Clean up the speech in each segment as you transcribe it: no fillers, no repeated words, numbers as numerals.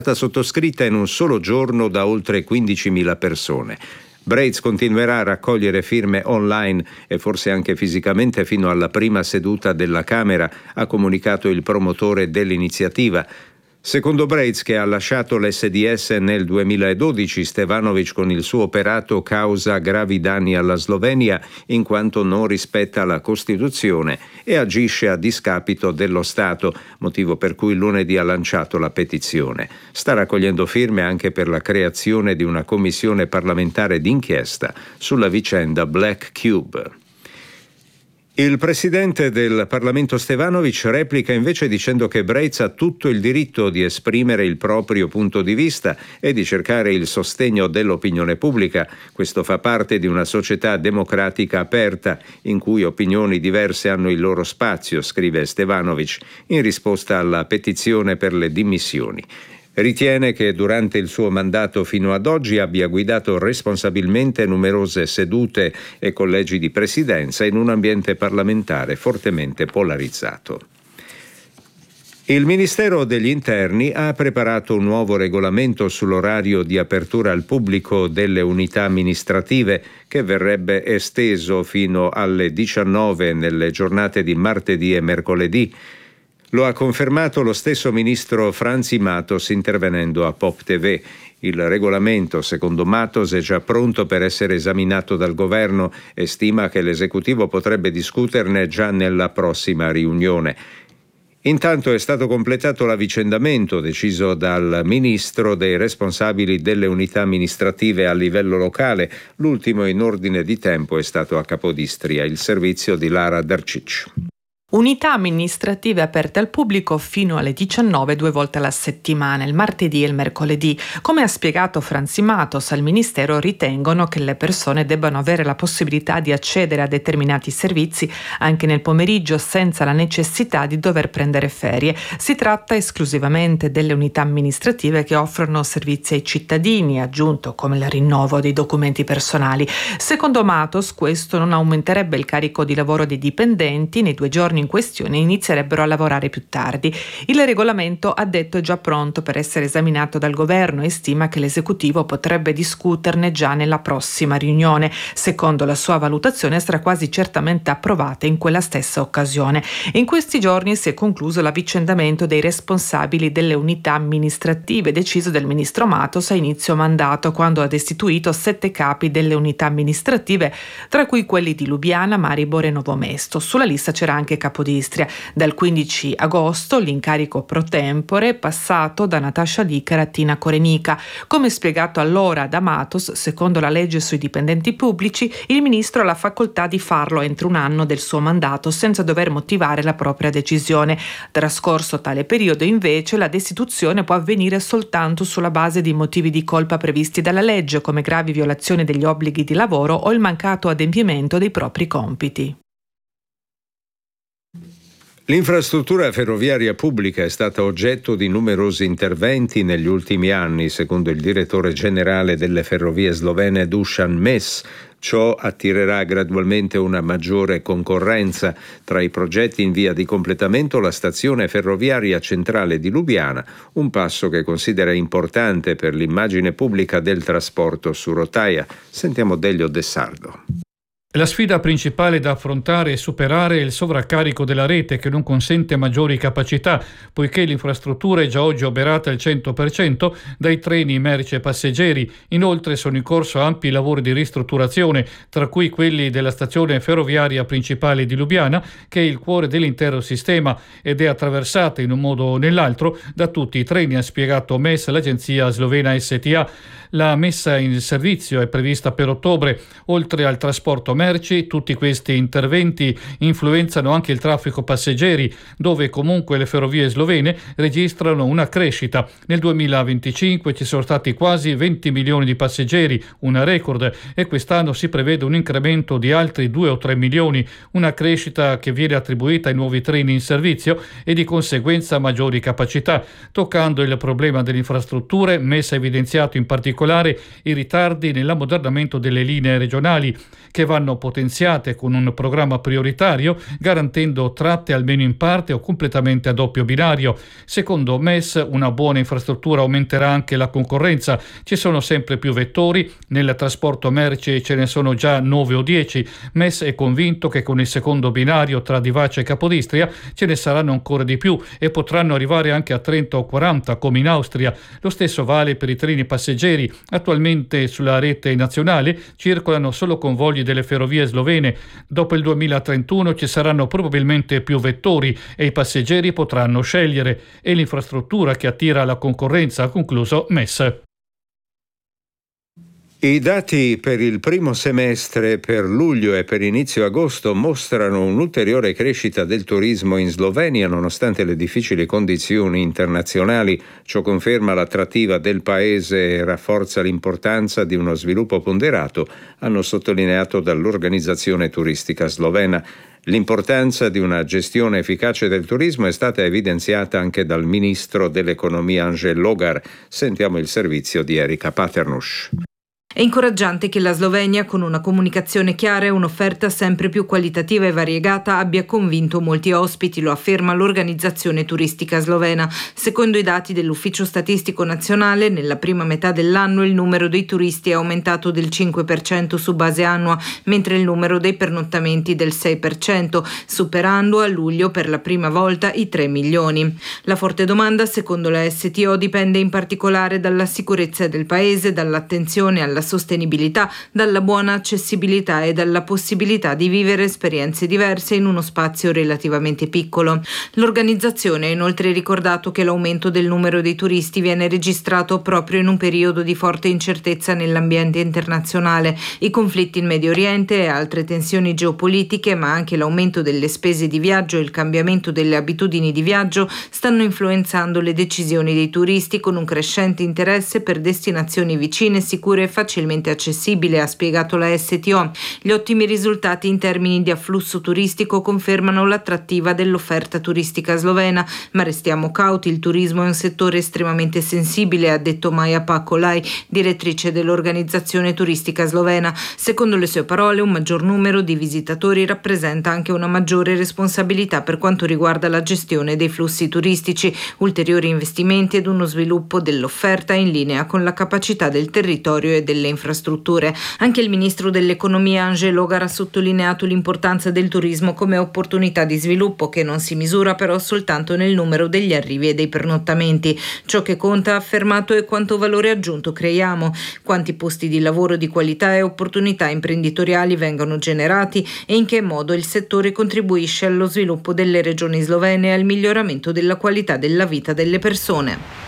stata sottoscritta in un solo giorno da oltre 15.000 persone. Breiz continuerà a raccogliere firme online e forse anche fisicamente fino alla prima seduta della Camera, ha comunicato il promotore dell'iniziativa. Secondo Breiz, che ha lasciato l'SDS nel 2012, Stevanović con il suo operato causa gravi danni alla Slovenia in quanto non rispetta la Costituzione e agisce a discapito dello Stato, motivo per cui lunedì ha lanciato la petizione. Sta raccogliendo firme anche per la creazione di una commissione parlamentare d'inchiesta sulla vicenda Black Cube. Il presidente del Parlamento Stevanović replica invece dicendo che Breiz ha tutto il diritto di esprimere il proprio punto di vista e di cercare il sostegno dell'opinione pubblica. Questo fa parte di una società democratica aperta in cui opinioni diverse hanno il loro spazio, scrive Stevanović in risposta alla petizione per le dimissioni. Ritiene che durante il suo mandato fino ad oggi abbia guidato responsabilmente numerose sedute e collegi di presidenza in un ambiente parlamentare fortemente polarizzato. Il Ministero degli Interni ha preparato un nuovo regolamento sull'orario di apertura al pubblico delle unità amministrative che verrebbe esteso fino alle 19 nelle giornate di martedì e mercoledì. Lo ha confermato lo stesso ministro Franzi Matos intervenendo a Pop TV. Il regolamento, secondo Matos, è già pronto per essere esaminato dal governo e stima che l'esecutivo potrebbe discuterne già nella prossima riunione. Intanto è stato completato l'avvicendamento deciso dal ministro dei responsabili delle unità amministrative a livello locale. L'ultimo in ordine di tempo è stato a Capodistria, il servizio di Lara Darcic. Unità amministrative aperte al pubblico fino alle 19 2 volte alla settimana, il martedì e il mercoledì. Come ha spiegato Franzi Matos, al Ministero ritengono che le persone debbano avere la possibilità di accedere a determinati servizi anche nel pomeriggio senza la necessità di dover prendere ferie. Si tratta esclusivamente delle unità amministrative che offrono servizi ai cittadini, aggiunto come il rinnovo dei documenti personali. Secondo Matos, questo non aumenterebbe il carico di lavoro dei dipendenti. Nei 2 giorni in questione inizierebbero a lavorare più tardi. Il regolamento, ha detto, è già pronto per essere esaminato dal governo e stima che l'esecutivo potrebbe discuterne già nella prossima riunione. Secondo la sua valutazione sarà quasi certamente approvata in quella stessa occasione. In questi giorni si è concluso l'avvicendamento dei responsabili delle unità amministrative deciso dal ministro Matos a inizio mandato, quando ha destituito 7 capi delle unità amministrative, tra cui quelli di Lubiana, Maribor e Novo Mesto. Sulla lista c'era anche Capodistria. Dal 15 agosto l'incarico pro tempore è passato da Natascia Licara a Tina Korenika. Come spiegato allora da Matos, secondo la legge sui dipendenti pubblici, il ministro ha la facoltà di farlo entro un anno del suo mandato senza dover motivare la propria decisione. Trascorso tale periodo, invece, la destituzione può avvenire soltanto sulla base di motivi di colpa previsti dalla legge, come gravi violazioni degli obblighi di lavoro o il mancato adempimento dei propri compiti. L'infrastruttura ferroviaria pubblica è stata oggetto di numerosi interventi negli ultimi anni, secondo il direttore generale delle ferrovie slovene Dušan Mes. Ciò attirerà gradualmente una maggiore concorrenza. Tra i progetti in via di completamento la stazione ferroviaria centrale di Lubiana, un passo che considera importante per l'immagine pubblica del trasporto su rotaia. Sentiamo Delio De Sardo. La sfida principale da affrontare è superare il sovraccarico della rete che non consente maggiori capacità, poiché l'infrastruttura è già oggi oberata al 100% dai treni merci e passeggeri. Inoltre sono in corso ampi lavori di ristrutturazione, tra cui quelli della stazione ferroviaria principale di Lubiana, che è il cuore dell'intero sistema ed è attraversata in un modo o nell'altro da tutti i treni, ha spiegato MES, l'agenzia slovena STA. La messa in servizio è prevista per ottobre. Oltre al trasporto merci, tutti questi interventi influenzano anche il traffico passeggeri, dove comunque le ferrovie slovene registrano una crescita. Nel 2025 ci sono stati quasi 20 milioni di passeggeri, una record, e quest'anno si prevede un incremento di altri 2 o 3 milioni, una crescita che viene attribuita ai nuovi treni in servizio e di conseguenza maggiori capacità. Toccando il problema delle infrastrutture, MES ha evidenziato in particolare i ritardi nell'ammodernamento delle linee regionali, che vanno saranno potenziate con un programma prioritario, garantendo tratte almeno in parte o completamente a doppio binario. Secondo MES, una buona infrastruttura aumenterà anche la concorrenza. Ci sono sempre più vettori, nel trasporto merci ce ne sono già 9 o 10. MES è convinto che con il secondo binario tra Divace e Capodistria ce ne saranno ancora di più e potranno arrivare anche a 30 o 40 come in Austria. Lo stesso vale per i treni passeggeri. Attualmente sulla rete nazionale circolano solo convogli delle ferrovie slovene. Dopo il 2031 ci saranno probabilmente più vettori e i passeggeri potranno scegliere. È l'infrastruttura che attira la concorrenza, ha concluso MES. I dati per il primo semestre, per luglio e per inizio agosto, mostrano un'ulteriore crescita del turismo in Slovenia nonostante le difficili condizioni internazionali. Ciò conferma l'attrattiva del paese e rafforza l'importanza di uno sviluppo ponderato, hanno sottolineato dall'Organizzazione Turistica Slovena. L'importanza di una gestione efficace del turismo è stata evidenziata anche dal ministro dell'economia Anže Logar. Sentiamo il servizio di Erika Paternuš. È incoraggiante che la Slovenia, con una comunicazione chiara e un'offerta sempre più qualitativa e variegata, abbia convinto molti ospiti, lo afferma l'Organizzazione Turistica Slovena. Secondo i dati dell'Ufficio Statistico Nazionale, nella prima metà dell'anno il numero dei turisti è aumentato del 5% su base annua, mentre il numero dei pernottamenti del 6%, superando a luglio per la prima volta i 3 milioni. La forte domanda, secondo la STO, dipende in particolare dalla sicurezza del paese, dall'attenzione alla sostenibilità, dalla buona accessibilità e dalla possibilità di vivere esperienze diverse in uno spazio relativamente piccolo. L'organizzazione ha inoltre ricordato che l'aumento del numero dei turisti viene registrato proprio in un periodo di forte incertezza nell'ambiente internazionale. I conflitti in Medio Oriente e altre tensioni geopolitiche, ma anche l'aumento delle spese di viaggio e il cambiamento delle abitudini di viaggio stanno influenzando le decisioni dei turisti, con un crescente interesse per destinazioni vicine, sicure e facilmente accessibile, ha spiegato la STO. Gli ottimi risultati in termini di afflusso turistico confermano l'attrattiva dell'offerta turistica slovena, ma restiamo cauti, il turismo è un settore estremamente sensibile, ha detto Maja Pakolaj, direttrice dell'Organizzazione Turistica Slovena. Secondo le sue parole, un maggior numero di visitatori rappresenta anche una maggiore responsabilità per quanto riguarda la gestione dei flussi turistici, ulteriori investimenti ed uno sviluppo dell'offerta in linea con la capacità del territorio e delle infrastrutture. Anche il ministro dell'economia Anže Logar ha sottolineato l'importanza del turismo come opportunità di sviluppo, che non si misura però soltanto nel numero degli arrivi e dei pernottamenti. Ciò che conta, ha affermato, è quanto valore aggiunto creiamo, quanti posti di lavoro di qualità e opportunità imprenditoriali vengono generati e in che modo il settore contribuisce allo sviluppo delle regioni slovene e al miglioramento della qualità della vita delle persone.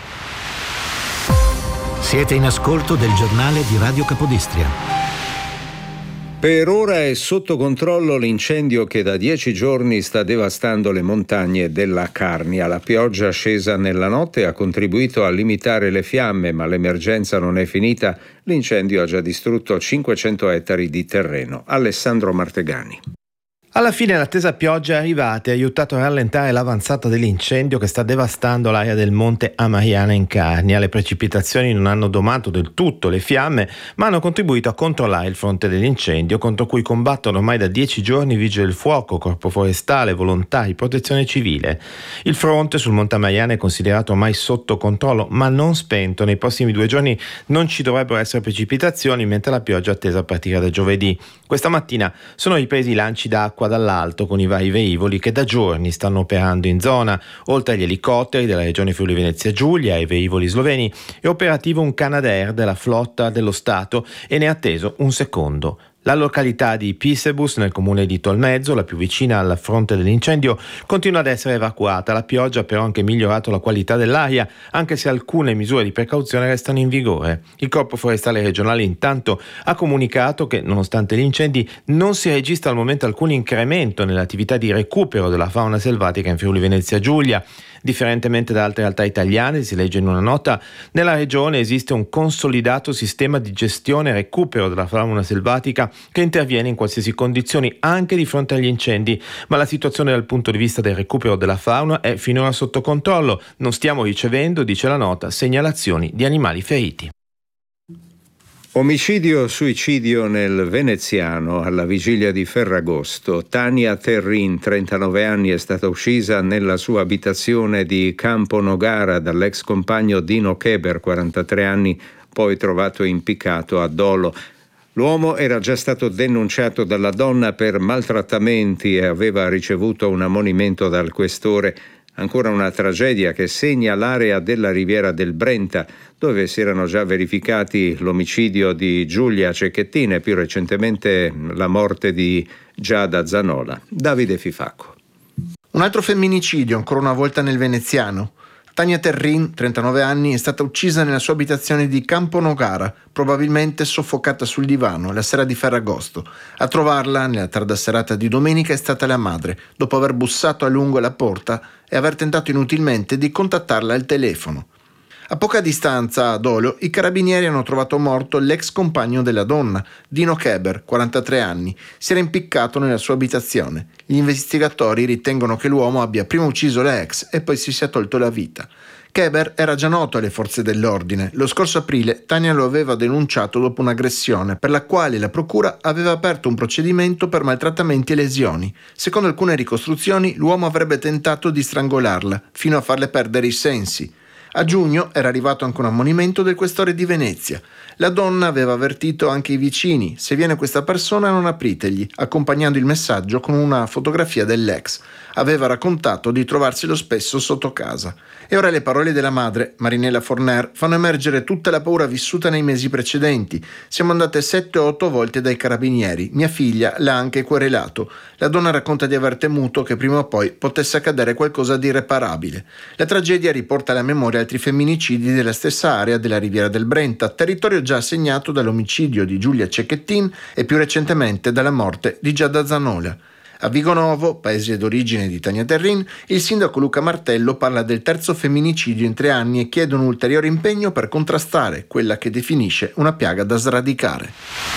Siete in ascolto del giornale di Radio Capodistria. Per ora è sotto controllo l'incendio che da 10 giorni sta devastando le montagne della Carnia. La pioggia scesa nella notte ha contribuito a limitare le fiamme, ma l'emergenza non è finita. L'incendio ha già distrutto 500 ettari di terreno. Alessandro Martegani. Alla fine l'attesa pioggia è arrivata e ha aiutato a rallentare l'avanzata dell'incendio che sta devastando l'area del monte Amariana in Carnia. Le precipitazioni non hanno domato del tutto le fiamme, ma hanno contribuito a controllare il fronte dell'incendio, contro cui combattono ormai da 10 giorni Vigili del Fuoco, Corpo Forestale, volontari, Protezione Civile. Il fronte sul monte Amariana è considerato ormai sotto controllo, ma non spento. Nei prossimi 2 giorni non ci dovrebbero essere precipitazioni, mentre la pioggia è attesa a partire da giovedì. Questa mattina sono ripresi i lanci d'acqua dall'alto con i vari velivoli che da giorni stanno operando in zona. Oltre agli elicotteri della regione Friuli Venezia Giulia e ai velivoli sloveni, è operativo un Canadair della flotta dello Stato e ne è atteso un secondo. La località di Pisebus, nel comune di Tolmezzo, la più vicina al fronte dell'incendio, continua ad essere evacuata. La pioggia ha però anche migliorato la qualità dell'aria, anche se alcune misure di precauzione restano in vigore. Il Corpo Forestale regionale intanto ha comunicato che, nonostante gli incendi, non si registra al momento alcun incremento nell'attività di recupero della fauna selvatica in Friuli Venezia Giulia. Differentemente da altre realtà italiane, si legge in una nota, nella regione esiste un consolidato sistema di gestione e recupero della fauna selvatica che interviene in qualsiasi condizioni, anche di fronte agli incendi, ma la situazione dal punto di vista del recupero della fauna è finora sotto controllo. Non stiamo ricevendo, dice la nota, segnalazioni di animali feriti. Omicidio-suicidio nel veneziano alla vigilia di Ferragosto. Tania Terrin, 39 anni, è stata uccisa nella sua abitazione di Campo Nogara dall'ex compagno Dino Keber, 43 anni, poi trovato impiccato a Dolo. L'uomo era già stato denunciato dalla donna per maltrattamenti e aveva ricevuto un ammonimento dal questore. Ancora una tragedia che segna l'area della Riviera del Brenta, dove si erano già verificati l'omicidio di Giulia Cecchettin e più recentemente la morte di Giada Zanola. Davide Fifacco. Un altro femminicidio, ancora una volta nel veneziano. Tania Terrin, 39 anni, è stata uccisa nella sua abitazione di Campo Nogara, probabilmente soffocata sul divano, la sera di Ferragosto. A trovarla, nella tarda serata di domenica, è stata la madre, dopo aver bussato a lungo alla porta e aver tentato inutilmente di contattarla al telefono. A poca distanza, a Dolo, i carabinieri hanno trovato morto l'ex compagno della donna, Dino Keber, 43 anni. Si era impiccato nella sua abitazione. Gli investigatori ritengono che l'uomo abbia prima ucciso l'ex e poi si sia tolto la vita. Keber era già noto alle forze dell'ordine. Lo scorso aprile Tania lo aveva denunciato dopo un'aggressione per la quale la procura aveva aperto un procedimento per maltrattamenti e lesioni. Secondo alcune ricostruzioni, l'uomo avrebbe tentato di strangolarla fino a farle perdere i sensi. A giugno era arrivato anche un ammonimento del questore di Venezia. La donna aveva avvertito anche i vicini: se viene questa persona non apritegli, accompagnando il messaggio con una fotografia dell'ex. Aveva raccontato di trovarselo spesso sotto casa. E ora le parole della madre, Marinella Forner, fanno emergere tutta la paura vissuta nei mesi precedenti. Siamo andate 7 o 8 volte dai carabinieri. Mia figlia l'ha anche querelato. La donna racconta di aver temuto che prima o poi potesse accadere qualcosa di irreparabile. La tragedia riporta alla memoria altri femminicidi della stessa area della Riviera del Brenta, territorio già segnato dall'omicidio di Giulia Cecchettin e più recentemente dalla morte di Giada Zanola. A Vigonovo, paese d'origine di Tania Terrin, il sindaco Luca Martello parla del terzo femminicidio in 3 anni e chiede un ulteriore impegno per contrastare quella che definisce una piaga da sradicare.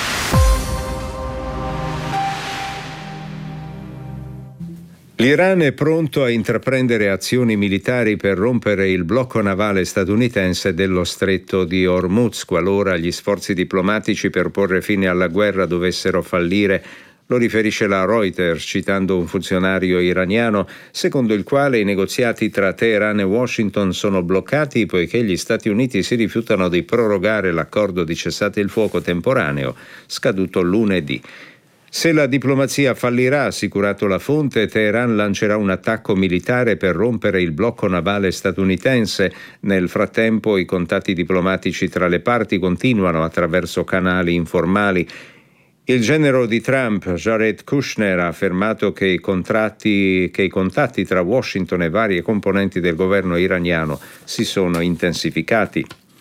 L'Iran è pronto a intraprendere azioni militari per rompere il blocco navale statunitense dello stretto di Hormuz qualora gli sforzi diplomatici per porre fine alla guerra dovessero fallire. Lo riferisce la Reuters, citando un funzionario iraniano, secondo il quale i negoziati tra Teheran e Washington sono bloccati poiché gli Stati Uniti si rifiutano di prorogare l'accordo di cessate il fuoco temporaneo, scaduto lunedì. Se la diplomazia fallirà, ha assicurato la fonte, Teheran lancerà un attacco militare per rompere il blocco navale statunitense. Nel frattempo i contatti diplomatici tra le parti continuano attraverso canali informali. Il genero di Trump, Jared Kushner, ha affermato che i contatti tra Washington e varie componenti del governo iraniano si sono intensificati.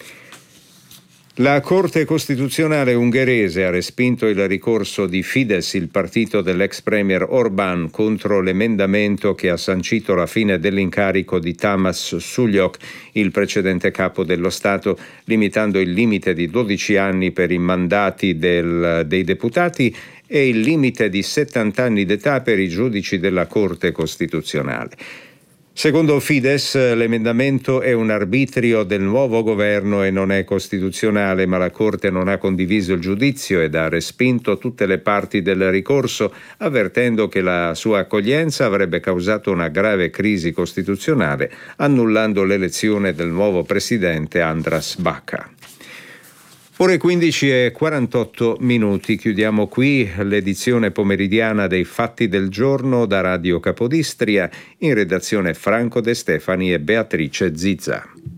La Corte Costituzionale ungherese ha respinto il ricorso di Fidesz, il partito dell'ex premier Orbán, contro l'emendamento che ha sancito la fine dell'incarico di Tamás Sullyok, il precedente capo dello Stato, limitando il limite di 12 anni per i mandati dei deputati e il limite di 70 anni d'età per i giudici della Corte Costituzionale. Secondo Fidesz, l'emendamento è un arbitrio del nuovo governo e non è costituzionale, ma la Corte non ha condiviso il giudizio ed ha respinto tutte le parti del ricorso, avvertendo che la sua accoglienza avrebbe causato una grave crisi costituzionale, annullando l'elezione del nuovo presidente Andras Bacha. Ore 15:48, chiudiamo qui l'edizione pomeridiana dei Fatti del Giorno da Radio Capodistria, in redazione Franco De Stefani e Beatrice Zizza.